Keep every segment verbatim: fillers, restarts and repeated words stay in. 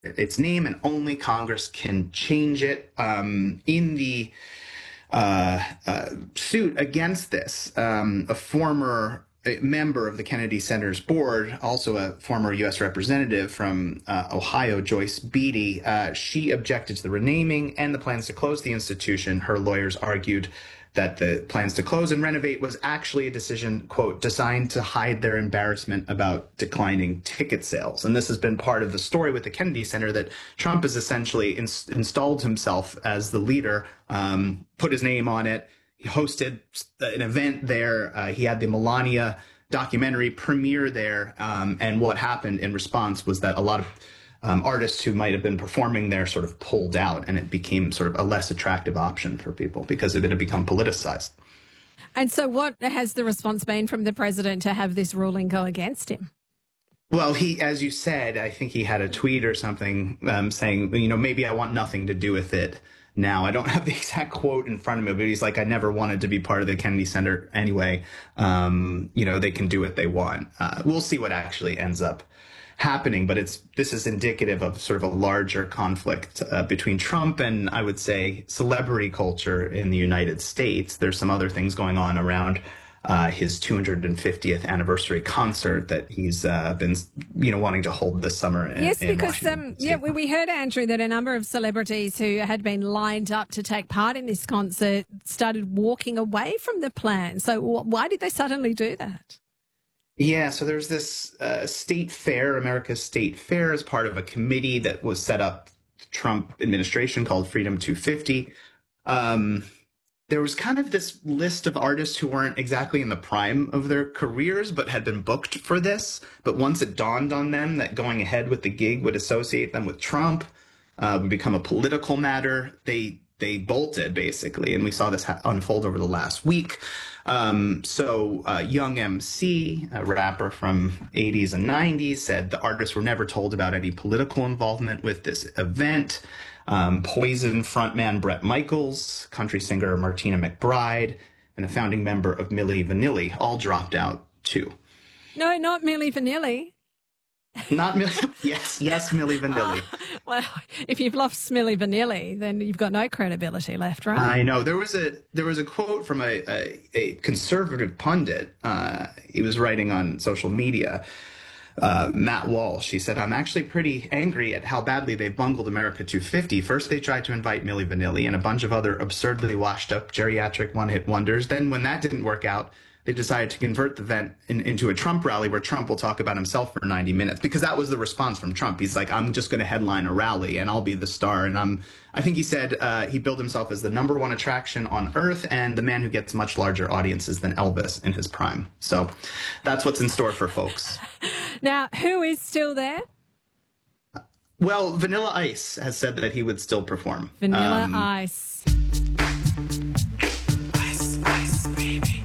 its name, and only Congress can change it. Um, in the uh, uh, suit against this, um, a former member of the Kennedy Center's board, also a former U S representative from uh, Ohio, Joyce Beatty, uh, she objected to the renaming and the plans to close the institution. Her lawyers argued that the plans to close and renovate was actually a decision, quote, designed to hide their embarrassment about declining ticket sales. And this has been part of the story with the Kennedy Center, that Trump has essentially ins- installed himself as the leader, um, put his name on it. He hosted an event there. Uh, he had the Melania documentary premiere there. Um, and what happened in response was that a lot of Um, artists who might have been performing there sort of pulled out, and it became sort of a less attractive option for people because it had become politicized. And so what has the response been from the president to have this ruling go against him? Well, he, as you said, I think he had a tweet or something um, saying, you know, maybe I want nothing to do with it now. I don't have the exact quote in front of me, but he's like, I never wanted to be part of the Kennedy Center anyway. Um, you know, they can do what they want. Uh, we'll see what actually ends up happening, but it's this is indicative of sort of a larger conflict uh, between Trump and, I would say, celebrity culture in the United States. There's some other things going on around uh, his two hundred fiftieth anniversary concert that he's uh, been, you know, wanting to hold this summer. In, yes, in because um, yeah, we, we heard, Andrew, that a number of celebrities who had been lined up to take part in this concert started walking away from the plan. So w- why did they suddenly do that? Yeah, so there's this uh, state fair, America's State Fair, as part of a committee that was set up the Trump administration called Freedom two fifty. Um, there was kind of this list of artists who weren't exactly in the prime of their careers, but had been booked for this. But once it dawned on them that going ahead with the gig would associate them with Trump, uh, would become a political matter, they they bolted, basically. And we saw this ha- unfold over the last week. Um, so uh, Young M C, a rapper from eighties and nineties, said the artists were never told about any political involvement with this event. Um, Poison frontman Bret Michaels, country singer Martina McBride, and a founding member of Milli Vanilli all dropped out too. No, not Milli Vanilli. Not Milli. Yes, yes, Milli Vanilli. Uh, well, if you've lost Milli Vanilli, then you've got no credibility left, right? I know. There was a there was a quote from a a, a conservative pundit. Uh, he was writing on social media. Uh, Matt Walsh. He said, "I'm actually pretty angry at how badly they bungled America two fifty. First, they tried to invite Milli Vanilli and a bunch of other absurdly washed up geriatric one-hit wonders. Then, when that didn't work out, they decided to convert the event in, into a Trump rally where Trump will talk about himself for ninety minutes, because that was the response from Trump. He's like, I'm just going to headline a rally and I'll be the star. And I'm, I think he said uh, he billed himself as the number one attraction on earth and the man who gets much larger audiences than Elvis in his prime. So that's what's in store for folks. Now, who is still there? Well, Vanilla Ice has said that he would still perform. Vanilla um, Ice. Ice, ice, baby.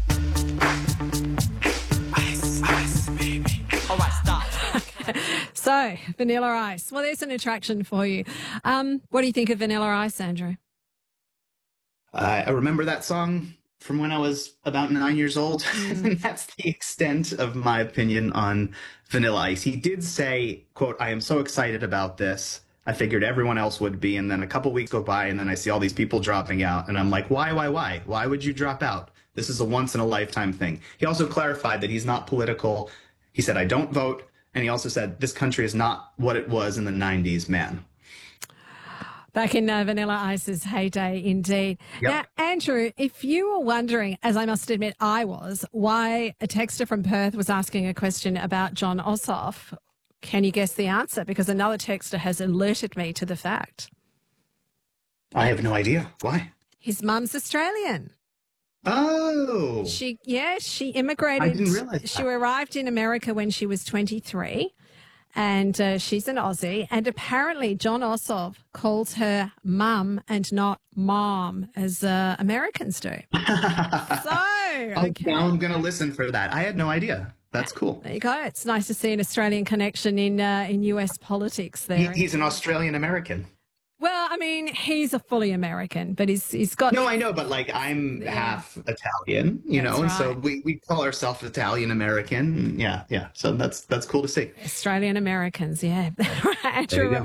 Ice, ice, baby. All right, stop. So, Vanilla Ice. Well, there's an attraction for you. Um, what do you think of Vanilla Ice, Andrew? Uh, I remember that song from when I was about nine years old. Mm. And that's the extent of my opinion on Vanilla Ice. He did say, quote, I am so excited about this. I figured everyone else would be. And then a couple weeks go by and then I see all these people dropping out. And I'm like, why, why, why? Why would you drop out? This is a once in a lifetime thing. He also clarified that he's not political. He said, I don't vote. And he also said, this country is not what it was in the nineties, man. Back in uh, Vanilla Ice's heyday, indeed. Yep. Now, Andrew, if you were wondering, as I must admit I was, why a texter from Perth was asking a question about Jon Ossoff, can you guess the answer? Because another texter has alerted me to the fact. I have no idea. Why? His mum's Australian. Oh. She, yeah, she immigrated. I didn't realize She that. arrived in America when she was twenty-three. And uh, she's an Aussie. And apparently Jon Ossoff calls her mum and not mom, as uh, Americans do. So, okay. Now I'm going to listen for that. I had no idea. That's cool. There you go. It's nice to see an Australian connection in uh, in U S politics He, there. he's an Australian American. Well, I mean, he's a fully American, but he's he's got... No, I know, but like I'm Yeah. half Italian, you That's know, and so right. we, we call ourselves Italian American. Yeah, yeah. So that's that's cool to see. Australian Americans, yeah. There you Andrew, go.